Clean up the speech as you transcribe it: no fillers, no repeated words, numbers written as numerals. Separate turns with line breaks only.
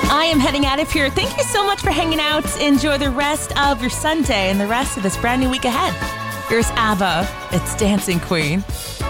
I am heading out of here. Thank you so much for hanging out. Enjoy the rest of your Sunday and the rest of this brand new week ahead. Here's ABBA. It's Dancing Queen.